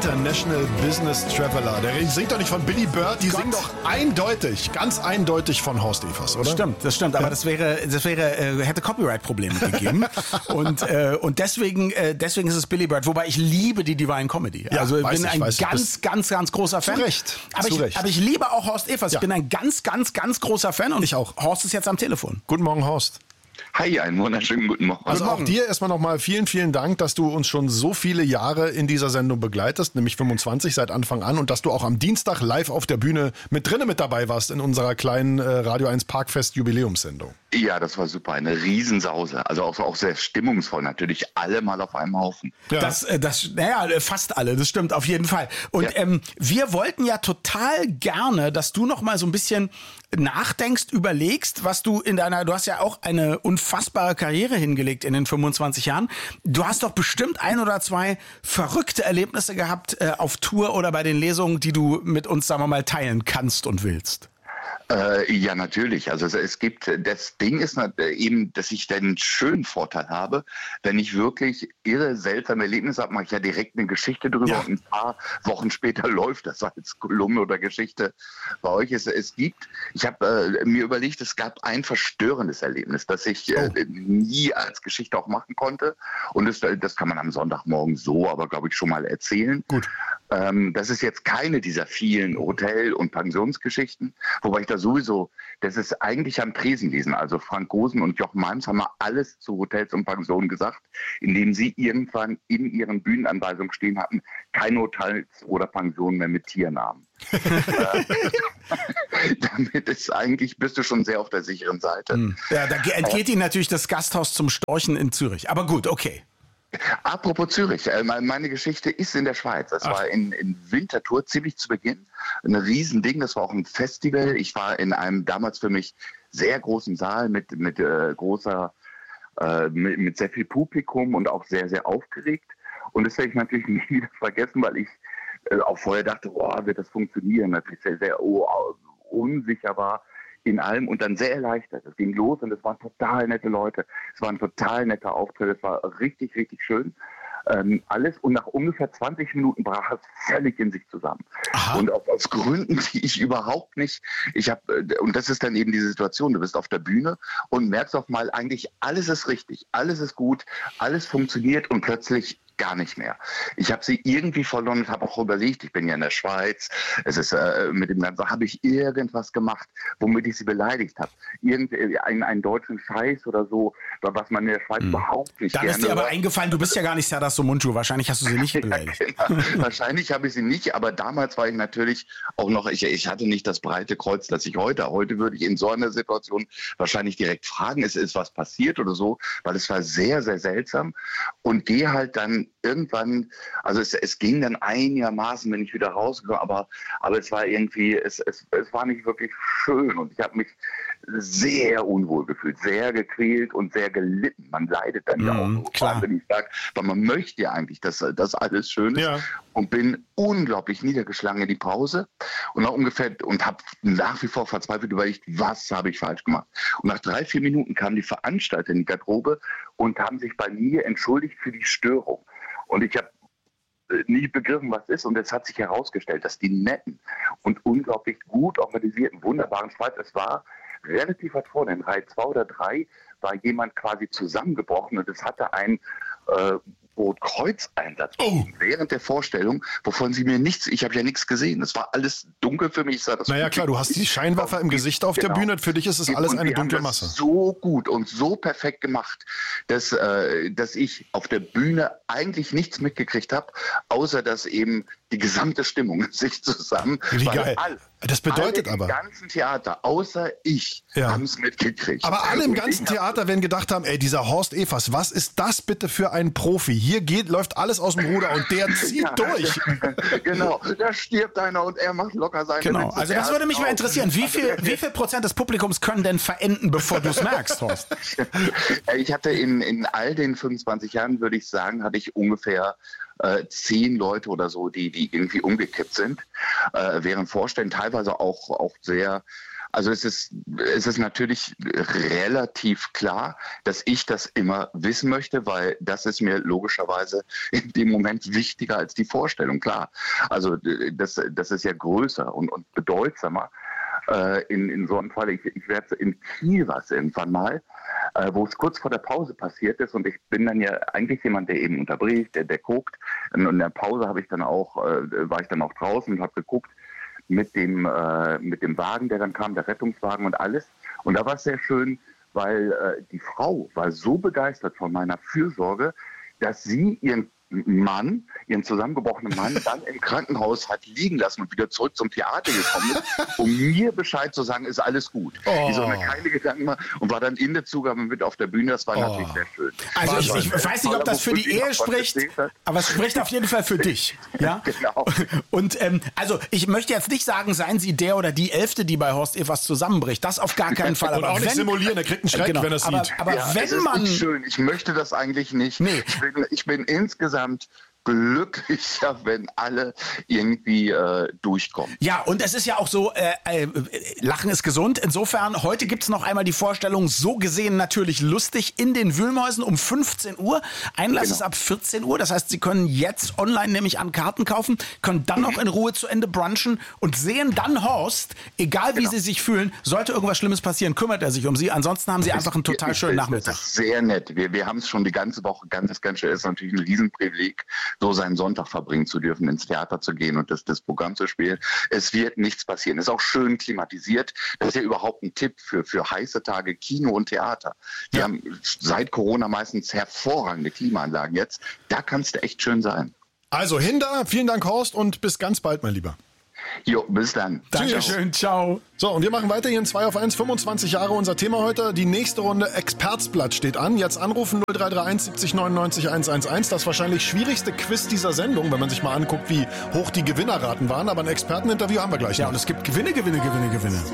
International Business Traveler. Der singt doch nicht von Billy Bird, die singen doch eindeutig, ganz eindeutig von Horst Evers, oder? Das stimmt, aber das hätte Copyright-Probleme gegeben. und deswegen ist es Billy Bird, wobei ich liebe die Divine Comedy. Ja, also ich bin ein ganz großer Fan. Zu Recht. Aber ich liebe auch Horst Evers. Ja. Ich bin ein ganz großer Fan und ich auch. Horst ist jetzt am Telefon. Guten Morgen, Horst. Hi, einen wunderschönen guten Morgen. Also auch dir erstmal nochmal vielen Dank, dass du uns schon so viele Jahre in dieser Sendung begleitest, nämlich 25 seit Anfang an, und dass du auch am Dienstag live auf der Bühne mit dabei warst in unserer kleinen Radio 1 Parkfest Jubiläumssendung. Ja, das war super, eine Riesensause. Also auch sehr stimmungsvoll, natürlich alle mal auf einem Haufen. Ja. Fast alle, das stimmt auf jeden Fall. Und wir wollten ja total gerne, dass du noch mal so ein bisschen nachdenkst, überlegst, was du du hast ja auch eine unfassbare Karriere hingelegt in den 25 Jahren. Du hast doch bestimmt 1 oder 2 verrückte Erlebnisse gehabt auf Tour oder bei den Lesungen, die du mit uns, sagen wir mal, teilen kannst und willst. Ja, natürlich. Also das Ding ist eben, dass ich den schönen Vorteil habe, wenn ich wirklich irre seltsame Erlebnisse habe, mache ich ja direkt eine Geschichte drüber und ein paar Wochen später läuft das als Kolumne oder Geschichte bei euch. Ich habe mir überlegt, es gab ein verstörendes Erlebnis, das ich nie als Geschichte auch machen konnte, und das kann man am Sonntagmorgen so, aber glaube ich schon mal erzählen. Gut. Das ist jetzt keine dieser vielen Hotel- und Pensionsgeschichten, wobei ich da sowieso, das ist eigentlich am Tresen lesen. Also Frank Gosen und Jochen Malms haben mal alles zu Hotels und Pensionen gesagt, indem sie irgendwann in ihren Bühnenanweisungen stehen hatten, keine Hotels oder Pensionen mehr mit Tiernamen. Damit bist du schon sehr auf der sicheren Seite. Ja, da entgeht Ihnen natürlich das Gasthaus zum Storchen in Zürich. Aber gut, okay. Apropos Zürich, meine Geschichte ist in der Schweiz. Das war in Winterthur ziemlich zu Beginn. Ein Riesending, das war auch ein Festival. Ich war in einem damals für mich sehr großen Saal mit sehr viel Publikum und auch sehr, sehr aufgeregt. Und das werde ich natürlich nie wieder vergessen, weil ich auch vorher dachte, wird das funktionieren? Natürlich sehr, sehr unsicher war in allem und dann sehr erleichtert. Es ging los und es waren total nette Leute. Es war ein total netter Auftritt. Es war richtig, richtig schön. Alles, und nach ungefähr 20 Minuten brach es völlig in sich zusammen. Aha. Und aus Gründen, die ich überhaupt nicht, und das ist dann eben die Situation, du bist auf der Bühne und merkst auf mal, eigentlich alles ist richtig, alles ist gut, alles funktioniert, und plötzlich gar nicht mehr. Ich habe sie irgendwie verloren und habe auch überlegt, ich bin ja in der Schweiz, es ist mit dem Ganzen, habe ich irgendwas gemacht, womit ich sie beleidigt habe. Einen deutschen Scheiß oder so, was man in der Schweiz überhaupt nicht Dann gerne ist dir aber eingefallen, du bist ja gar nicht Serdar Somuncu, wahrscheinlich hast du sie nicht beleidigt. Ja, genau. Wahrscheinlich habe ich sie nicht, aber damals war ich natürlich auch noch, ich hatte nicht das breite Kreuz, das ich heute würde ich in so einer Situation wahrscheinlich direkt fragen, ist was passiert oder so, weil es war sehr, sehr seltsam, und gehe halt dann irgendwann, also es ging dann einigermaßen, bin ich wieder rausgekommen, aber es war irgendwie, es war nicht wirklich schön, und ich habe mich sehr unwohl gefühlt, sehr gequält und sehr gelitten. Man leidet dann ja auch so, klar. Wenn ich sage, weil man möchte ja eigentlich, dass das alles schön ist, und bin unglaublich niedergeschlagen in die Pause und habe nach wie vor verzweifelt überlegt, was habe ich falsch gemacht. Und nach 3-4 Minuten kamen die Veranstalter in die Garderobe und haben sich bei mir entschuldigt für die Störung. Und ich habe nie begriffen, was ist. Und es hat sich herausgestellt, dass die netten und unglaublich gut organisierten, wunderbaren Schweizer, es war relativ weit vorne, in Reihe 2 oder 3 war jemand quasi zusammengebrochen, und es hatte ein Rotkreuz-Einsatz während der Vorstellung, wovon sie mir ich habe ja nichts gesehen. Es war alles dunkel für mich. Naja, klar, du hast die Scheinwerfer im Gesicht auf der Bühne. Für dich ist es alles eine dunkle Masse. So gut und so perfekt gemacht, dass ich auf der Bühne eigentlich nichts mitgekriegt habe, außer dass eben die gesamte Stimmung sich zusammen. Wie geil. Das bedeutet alle aber. Im ganzen Theater, außer ich, haben es mitgekriegt. Aber alle im ganzen Theater werden gedacht haben, dieser Horst Evers, was ist das bitte für ein Profi? Hier läuft alles aus dem Ruder und der zieht durch. Genau, da stirbt einer und er macht locker seine Genau, Witze. also das würde mich mal interessieren. Wie viel Prozent des Publikums können denn verenden, bevor du es merkst, Horst? Ich hatte in all den 25 Jahren, würde ich sagen, hatte ich ungefähr 10 Leute oder so, die irgendwie umgekippt sind, während Vorstellen teilweise auch sehr Also es ist natürlich relativ klar, dass ich das immer wissen möchte, weil das ist mir logischerweise in dem Moment wichtiger als die Vorstellung, klar. Also das ist ja größer und bedeutsamer. In so einem Fall, ich werde in Kiel was irgendwann mal, wo es kurz vor der Pause passiert ist und ich bin dann ja eigentlich jemand, der eben unterbricht, der guckt. Und in der Pause war ich dann auch draußen und habe geguckt mit dem Wagen, der dann kam, der Rettungswagen und alles. Und da war es sehr schön, weil die Frau war so begeistert von meiner Fürsorge, dass sie ihren zusammengebrochenen Mann dann im Krankenhaus hat liegen lassen und wieder zurück zum Theater gekommen ist, um mir Bescheid zu sagen, ist alles gut. Die soll mir keine Gedanken machen und war dann in der Zugabe mit auf der Bühne. Das war natürlich sehr schön. Also ich weiß nicht, ob das für die Ehe spricht, aber es spricht auf jeden Fall für dich. Ja? Genau. Und also ich möchte jetzt nicht sagen, seien Sie der oder die Elfte, die bei Horst Evers zusammenbricht. Das auf gar keinen Fall. Und aber auch nicht simulieren, er kriegt einen Schreck, wenn er es sieht. Aber ja, wenn man... Nicht schön. Ich möchte das eigentlich nicht. Nee. Ich bin insgesamt glücklicher, wenn alle irgendwie durchkommen. Ja, und es ist ja auch so, Lachen ist gesund. Insofern, heute gibt's noch einmal die Vorstellung, so gesehen natürlich lustig, in den Wühlmäusen um 15 Uhr. Einlass ist ab 14 Uhr. Das heißt, Sie können jetzt online nämlich an Karten kaufen, können dann noch in Ruhe zu Ende brunchen und sehen dann Horst, egal wie Sie sich fühlen, sollte irgendwas Schlimmes passieren, kümmert er sich um Sie. Ansonsten haben Sie einfach einen total schönen Nachmittag. Das ist sehr nett. Wir haben es schon die ganze Woche ganz schön. Es ist natürlich ein Riesenprivileg, so seinen Sonntag verbringen zu dürfen, ins Theater zu gehen und das Programm zu spielen. Es wird nichts passieren. Es ist auch schön klimatisiert. Das ist ja überhaupt ein Tipp für heiße Tage, Kino und Theater. Die haben seit Corona meistens hervorragende Klimaanlagen jetzt. Da kann es echt schön sein. Also Hinda, vielen Dank Horst und bis ganz bald, mein Lieber. Jo, bis dann. Dankeschön, ciao. So, und wir machen weiter hier in 2 auf 1, 25 Jahre unser Thema heute. Die nächste Runde Expertsblatt steht an. Jetzt anrufen 0331 70 99 111. Das wahrscheinlich schwierigste Quiz dieser Sendung, wenn man sich mal anguckt, wie hoch die Gewinnerraten waren. Aber ein Experteninterview haben wir gleich noch. Ja, und es gibt Gewinne.